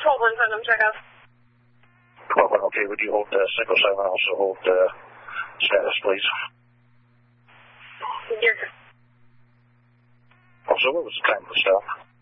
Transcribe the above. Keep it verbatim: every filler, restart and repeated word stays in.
twelve one seven, check out. twelve one, okay, would you hold uh, Echo seven, also hold uh, status, please? Yes. Also, what was the time of the stop?